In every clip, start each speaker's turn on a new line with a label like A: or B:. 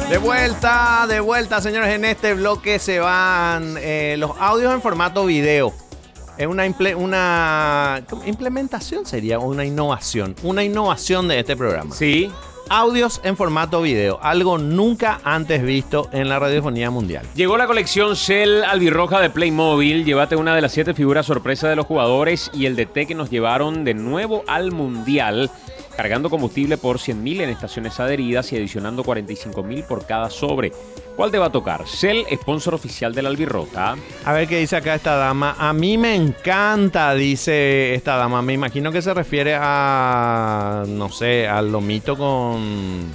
A: De vuelta, señores. En este bloque se van los audios en formato video. Es una implementación, sería una innovación. Una innovación de este programa.
B: Sí.
A: Audios en formato video. Algo nunca antes visto en la radiofonía mundial.
B: Llegó la colección Shell albirroja de Playmobil. Llévate una de las 7 figuras sorpresa de los jugadores y el DT que nos llevaron de nuevo al Mundial, cargando combustible por 100.000 en estaciones adheridas y adicionando 45.000 por cada sobre. ¿Cuál te va a tocar? Shell, sponsor oficial de la albirroja.
A: A ver qué dice acá esta dama. A mí me encanta, dice esta dama. Me imagino que se refiere a, no sé, al lomito con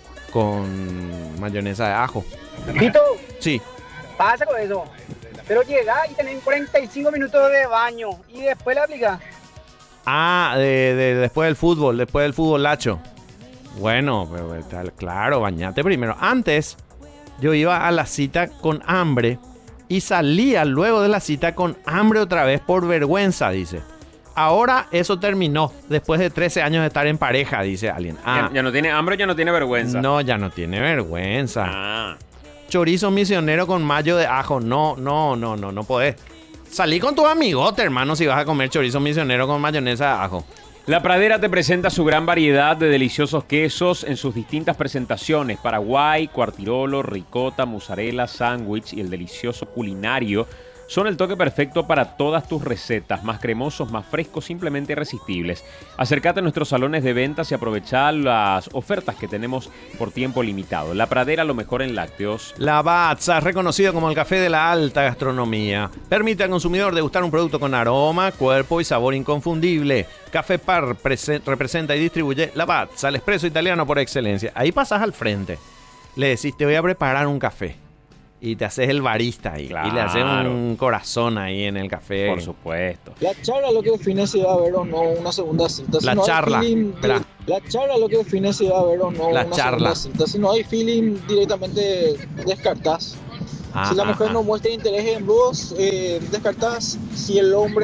A: mayonesa de ajo.
C: Pito,
A: Sí.
C: pasa con eso. Pero llega y tenés 45 minutos de baño y después la aplica.
A: Ah, después del fútbol, Lacho. Bueno, pero, claro, bañate primero. Antes, yo iba a la cita con hambre y salía luego de la cita con hambre otra vez por vergüenza, dice. Ahora eso terminó, después de 13 años de estar en pareja, dice alguien.
B: Ya no tiene hambre, ya no tiene vergüenza.
A: No, ya no tiene vergüenza.
B: Ah.
A: Chorizo misionero con mayo de ajo. No podés. Salí con tus amigotes, hermano, si vas a comer chorizo misionero con mayonesa de ajo.
B: La Pradera te presenta su gran variedad de deliciosos quesos en sus distintas presentaciones: Paraguay, Cuartirolo, ricota, mozzarella, sándwich y el delicioso culinario. Son el toque perfecto para todas tus recetas, más cremosos, más frescos, simplemente irresistibles. Acércate a nuestros salones de ventas y aprovechá las ofertas que tenemos por tiempo limitado. La Pradera, lo mejor en lácteos.
A: Lavazza, reconocido como el café de la alta gastronomía. Permite al consumidor degustar un producto con aroma, cuerpo y sabor inconfundible. Café Par representa y distribuye Lavazza, el expreso italiano por excelencia. Ahí pasas al frente. Le decís, te voy a preparar un café. Y te haces el barista ahí.
B: Claro.
A: Y le haces un corazón ahí en el café.
B: Por supuesto.
D: La charla lo que define si va a haber o no una segunda cita.
A: La charla.
D: La charla lo que define si va a haber o no
A: La
D: una
A: charla.
D: segunda cita. Si no hay feeling, directamente descartás. Si la mujer no muestra interés en vos, descartás. Si el hombre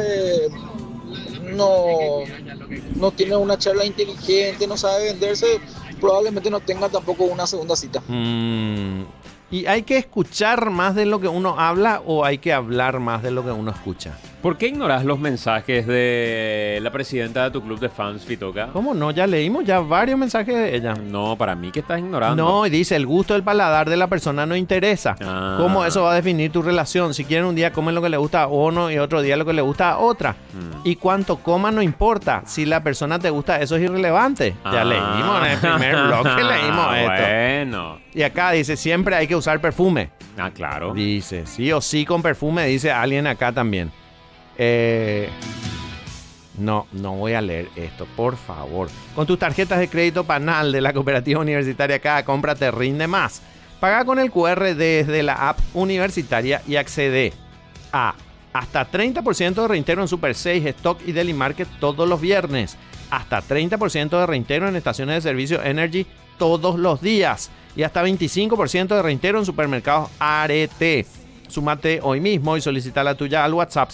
D: no tiene una charla inteligente, no sabe venderse, probablemente no tenga tampoco una segunda cita.
A: ¿Y hay que escuchar más de lo que uno habla o hay que hablar más de lo que uno escucha?
B: ¿Por qué ignorás los mensajes de la presidenta de tu club de fans, Fitoca?
A: ¿Cómo no? Ya leímos ya varios mensajes de ella.
B: No, para mí que estás ignorando.
A: No, y dice, el gusto del paladar de la persona no interesa.
B: Ah.
A: ¿Cómo eso va a definir tu relación? Si quieren un día comen lo que le gusta a uno y otro día lo que le gusta a otra. Y cuánto coman no importa. Si la persona te gusta, eso es irrelevante. Ya leímos en el primer bloque, leímos esto.
B: Bueno.
A: Y acá dice, siempre hay que usar perfume.
B: Ah, claro.
A: Dice, sí o sí con perfume, dice alguien acá también. No voy a leer esto, por favor. Con tus tarjetas de crédito Panal de la Cooperativa Universitaria, cada compra te rinde más. Paga con el QR desde la app universitaria y accede a hasta 30% de reintegro en Super 6, Stock y Deli Market todos los viernes. Hasta 30% de reintegro en estaciones de servicio Energy todos los días. Y hasta 25% de reintegro en supermercados Arete. Súmate hoy mismo y solicita la tuya al WhatsApp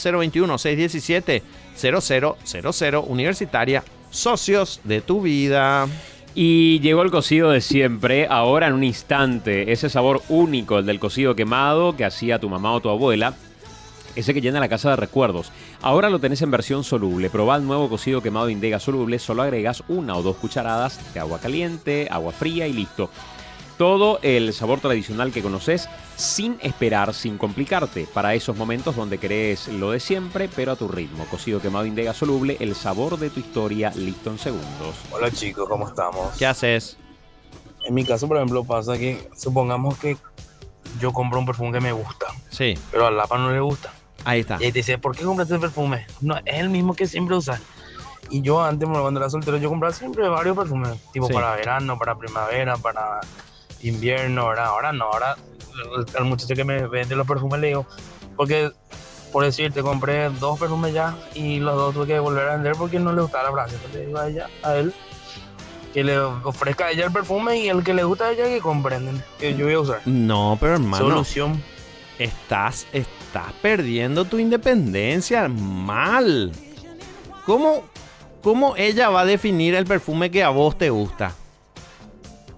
A: 021-617-0000 Universitaria. Socios de tu vida.
B: Y llegó el cocido de siempre, ahora en un instante. Ese sabor único, el del cocido quemado que hacía tu mamá o tu abuela. Ese que llena la casa de recuerdos. Ahora lo tenés en versión soluble. Probá el nuevo cocido quemado Indega soluble. Solo agregas 1 o 2 cucharadas de agua caliente, agua fría y listo. Todo el sabor tradicional que conoces sin esperar, sin complicarte. Para esos momentos donde querés lo de siempre, pero a tu ritmo. Cocido quemado Indega soluble, el sabor de tu historia, listo en segundos.
E: Hola chicos, ¿cómo estamos?
A: ¿Qué haces?
E: En mi caso, por ejemplo, pasa que supongamos que yo compro un perfume que me gusta,
A: Sí,
E: pero a Lapa no le gusta.
A: ahí está.
E: Y ahí te dice, ¿por qué compraste el perfume? No, es el mismo que siempre usas. Y yo antes, cuando era soltero, yo compraba siempre varios perfumes, tipo
A: Sí.
E: para verano, para primavera, para invierno, ¿verdad? Ahora no, ahora al muchacho que me vende los perfumes le digo, porque por decirte, compré 2 perfumes ya y los 2 tuve que volver a vender porque no le gustaba la frase. Entonces le digo a él, que le ofrezca a ella el perfume y el que le gusta a ella que comprenden, que yo voy a usar.
A: No, pero hermano,
E: Solución.
A: estás perdiendo tu independencia mal. ¿Cómo ella va a definir el perfume que a vos te gusta?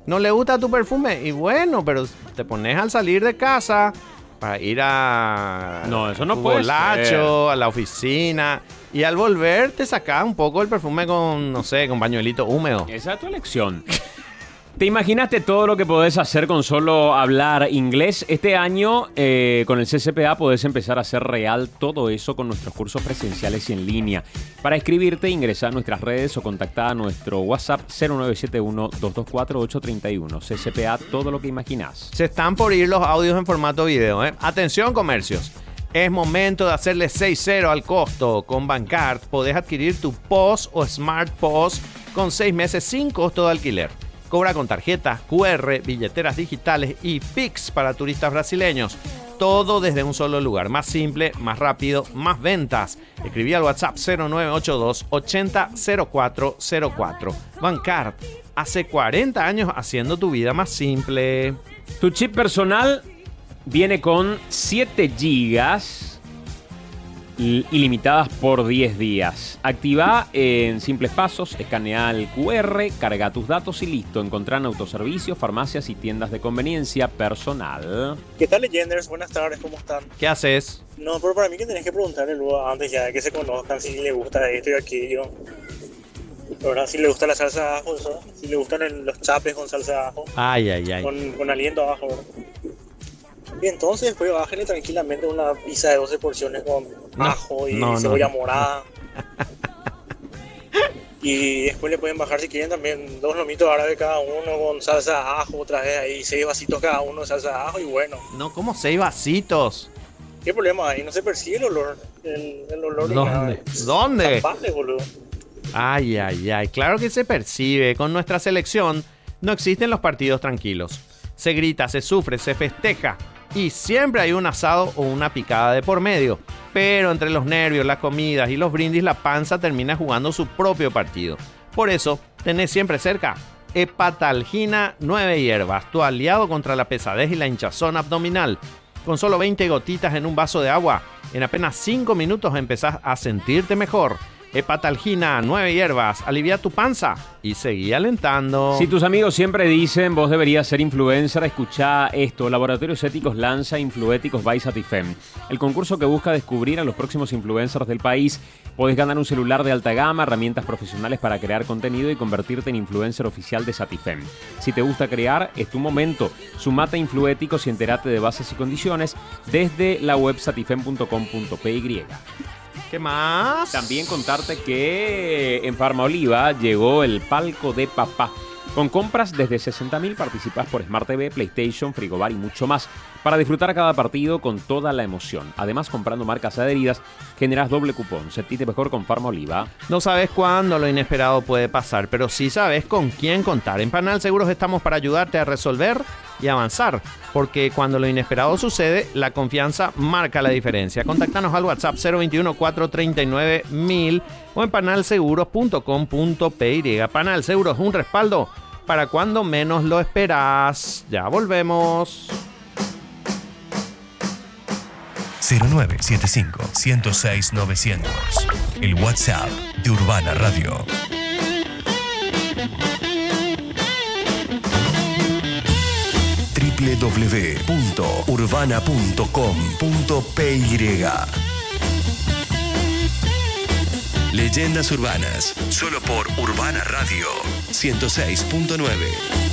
A: ¿No le gusta tu perfume? Y bueno, pero te pones al salir de casa para ir a...
B: No, eso no puede ser.
A: A la oficina. Y al volver te sacas un poco el perfume con, no sé, con pañuelito húmedo.
B: Esa es tu elección. ¿Te imaginaste todo lo que podés hacer con solo hablar inglés? Este año, con el CCPA, podés empezar a hacer real todo eso con nuestros cursos presenciales y en línea. Para inscribirte, ingresa a nuestras redes o contacta a nuestro WhatsApp 0971-224-831. CCPA, todo lo que imaginás.
A: Se están por ir los audios en formato video, ¿eh? Atención, comercios. Es momento de hacerle 6-0 al costo. Con Bancard podés adquirir tu POS o Smart POS con 6 meses sin costo de alquiler. Cobra con tarjetas, QR, billeteras digitales y Pix para turistas brasileños. Todo desde un solo lugar. Más simple, más rápido, más ventas. Escribí al WhatsApp 0982 800404. Bancard, hace 40 años haciendo tu vida más simple.
B: Tu chip personal viene con 7 gigas ilimitadas por 10 días. Activa en simples pasos, escanea el QR, carga tus datos y listo. Encontrá en autoservicios, farmacias y tiendas de conveniencia personal.
F: ¿Qué tal, Legenders? Buenas tardes, ¿cómo están?
A: ¿Qué haces?
F: No, pero para mí que tenés que preguntarle luego antes ya de que se conozcan si le gusta esto y aquello. ¿Verdad? Si le gusta la salsa de ajo, ¿sabes? Si le gustan los chapes con salsa de ajo.
A: Ay, ay, ay.
F: Con aliento abajo, ¿verdad? Y entonces después bájenle tranquilamente una pizza de 12 porciones con ajo y cebolla morada. Y después le pueden bajar si quieren también 2 lomitos árabes cada uno con salsa de ajo, otra vez ahí 6 vasitos cada uno de salsa de ajo y bueno.
A: No, ¿cómo 6 vasitos?
F: ¿Qué problema hay? No se percibe el olor. El olor de
A: ¿Dónde? ¿Dónde?
F: Tapable, boludo.
A: Ay, ay, ay. Claro que se percibe. Con nuestra selección no existen los partidos tranquilos. Se grita, se sufre, se festeja. Y siempre hay un asado o una picada de por medio. Pero entre los nervios, las comidas y los brindis, la panza termina jugando su propio partido. Por eso, tenés siempre cerca Hepatalgina 9 hierbas, tu aliado contra la pesadez y la hinchazón abdominal. Con solo 20 gotitas en un vaso de agua, en apenas 5 minutos empezás a sentirte mejor. Hepatalgina 9 hierbas, alivia tu panza y seguí alentando.
B: Si tus amigos siempre dicen vos deberías ser influencer, escuchá esto. Laboratorios Éticos lanza Influéticos by Satifem, el concurso que busca descubrir a los próximos influencers del país. Podés ganar un celular de alta gama, herramientas profesionales para crear contenido y convertirte en influencer oficial de Satifem. Si te gusta crear, es tu momento. Sumate a Influéticos y entérate de bases y condiciones desde la web satifem.com.py.
A: ¿Qué más?
B: También contarte que en Farmaoliva llegó el palco de papá. Con compras desde 60.000 participás por Smart TV, PlayStation, Frigobar y mucho más para disfrutar cada partido con toda la emoción. Además, comprando marcas adheridas, generás doble cupón. Sentite mejor con Farmaoliva.
A: No sabes cuándo lo inesperado puede pasar, pero sí sabes con quién contar. En Panal Seguros estamos para ayudarte a resolver y avanzar, porque cuando lo inesperado sucede, la confianza marca la diferencia. Contáctanos al WhatsApp 021-439-1000 o en panalseguros.com.py. Panal Seguros, un respaldo para cuando menos lo esperas. Ya volvemos.
G: 0975-106-900. El WhatsApp de Urbana Radio. www.urbana.com.py. Leyendas urbanas, solo por Urbana Radio 106.9.